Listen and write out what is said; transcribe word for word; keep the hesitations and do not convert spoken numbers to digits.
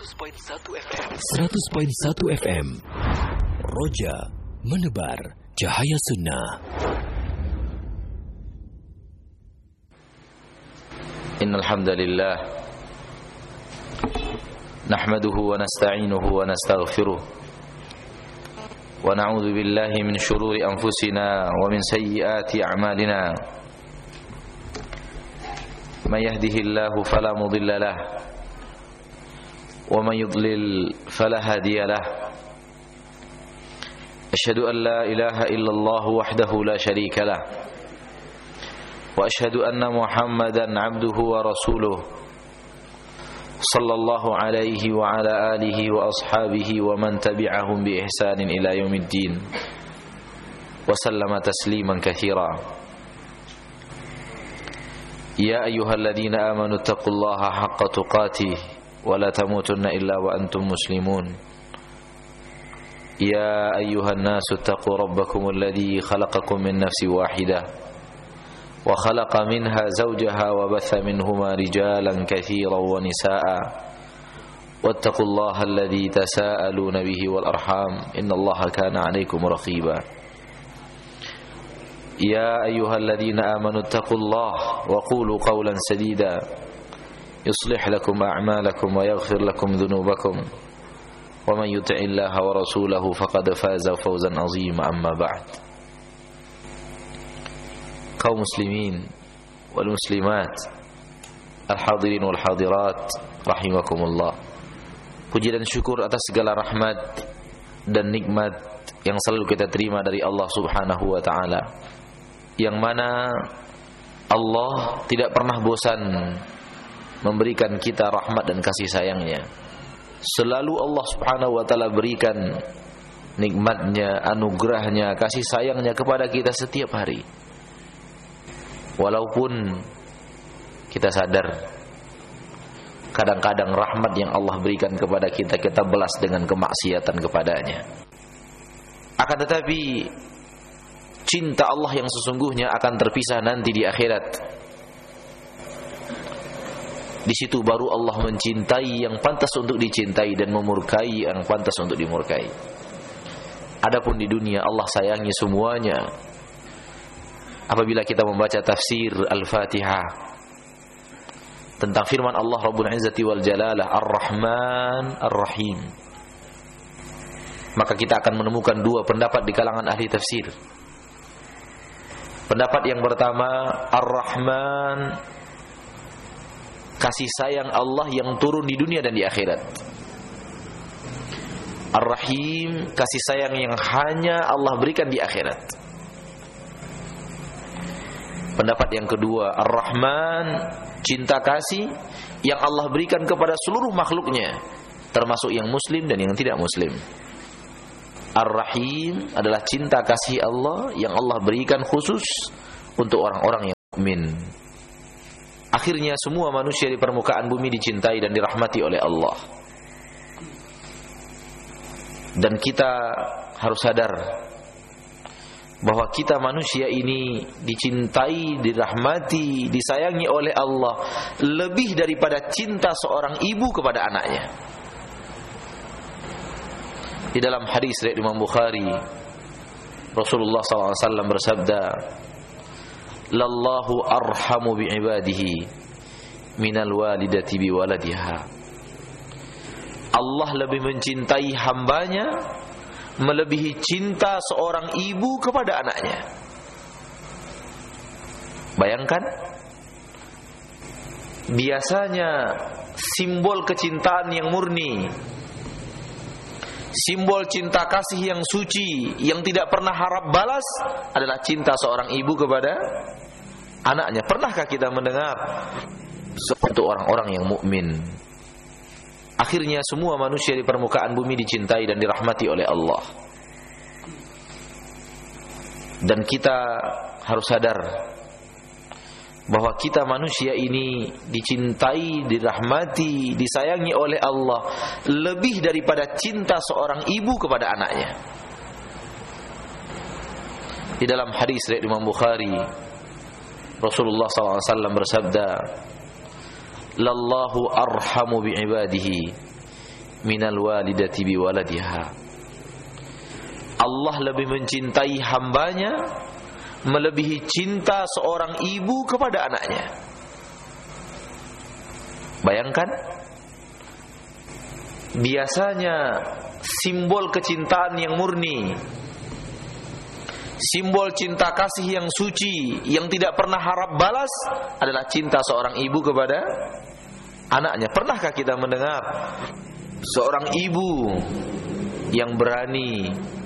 seratus koma satu F M Roja menebar cahaya sunnah. Innal hamdalillah nahmaduhu wa nasta'inuhu wa nastaghfiruh wa na'udzu billahi min shururi anfusina wa min sayyiati a'malina. May yahdihillahu fala mudilla lahu wa may yudlil fala hadiya lahu. Asyhadu an la ilaha illallah wahdahu la syarika lahu wa asyhadu anna Muhammadan 'abduhu wa rasuluh sallallahu alaihi wa ala alihi wa ashabihi wa man tabi'ahum bi ihsanin ila yaumiddin wa sallama tasliman katsira. Ya ayyuhalladzina amanu taqullaha haqqa tuqatih wa la tamutunna illa wa antum muslimun. Ya ayyuhan nasu taqu rabbakumul ladzi khalaqakum min nafsin wahidah wa khalaqa minha zawjaha wa batha minhuma rijalan katsiran wa nisaa wattaqullaha alladzi tasaaluna bihi wal arham innallaha kana 'alaykum raqiba. Ya ayyuhalladzina amanu taqullaha wa qulu qawlan sadida yuslih lakum a'malakum wa yaghfir lakum dhunubakum wa man yuti'illaha wa rasulahu faqad faza fawzan 'azima. Amma ba'd. Kaum muslimin wal muslimat, al-hadirin wal hadirat rahimakumullah. Puji dan syukur atas segala rahmat dan nikmat yang selalu kita terima dari Allah Subhanahu wa taala, yang mana Allah tidak pernah bosan memberikan kita rahmat dan kasih sayangnya. Selalu Allah Subhanahu wa taala berikan nikmatnya, anugerahnya, kasih sayangnya kepada kita setiap hari. Walaupun kita sadar kadang-kadang rahmat yang Allah berikan kepada kita, kita belas dengan kemaksiatan kepadanya. Akan tetapi cinta Allah yang sesungguhnya akan terpisah nanti di akhirat. Di situ baru Allah mencintai yang pantas untuk dicintai dan memurkai yang pantas untuk dimurkai. Adapun di dunia Allah sayangi semuanya. Apabila kita membaca tafsir Al-Fatihah tentang firman Allah Rabbul Izzati wal Jalalah Ar-Rahman Ar-Rahim, maka kita akan menemukan dua pendapat di kalangan ahli tafsir. Pendapat yang pertama, Ar-Rahman, kasih sayang Allah yang turun di dunia dan di akhirat. Ar-Rahim, kasih sayang yang hanya Allah berikan di akhirat. Pendapat yang kedua, Ar-Rahman, cinta kasih yang Allah berikan kepada seluruh makhluknya, termasuk yang muslim dan yang tidak muslim. Ar-Rahim adalah cinta kasih Allah yang Allah berikan khusus untuk orang-orang yang mukmin. Akhirnya semua manusia di permukaan bumi dicintai dan dirahmati oleh Allah. Dan kita harus sadar bahwa kita manusia ini dicintai, dirahmati, disayangi oleh Allah lebih daripada cinta seorang ibu kepada anaknya. Di dalam hadis riwayat Imam Bukhari, Rasulullah sallallahu alaihi wasallam bersabda, "Lallahu arhamu bi'ibadihi minal walidati biwaladiha." Allah lebih mencintai hambanya melebihi cinta seorang ibu kepada anaknya. Bayangkan, biasanya simbol kecintaan yang murni, simbol cinta kasih yang suci, yang tidak pernah harap balas adalah cinta seorang ibu kepada anaknya. Pernahkah kita mendengar untuk orang-orang yang mukmin? Akhirnya semua manusia di permukaan bumi dicintai dan dirahmati oleh Allah. Dan kita harus sadar bahwa kita manusia ini dicintai, dirahmati, disayangi oleh Allah lebih daripada cinta seorang ibu kepada anaknya. Di dalam hadis riwayat Imam Bukhari, Rasulullah sallallahu alaihi wasallam bersabda, "Lallahu arhamu bi'ibadihi minal walidati biwaladiha. Allah lebih mencintai hambanya melebihi cinta seorang ibu kepada anaknya. Bayangkan, biasanya simbol kecintaan yang murni, simbol cinta kasih yang suci, yang tidak pernah harap balas adalah cinta seorang ibu kepada anaknya. Pernahkah kita mendengar seorang ibu yang berani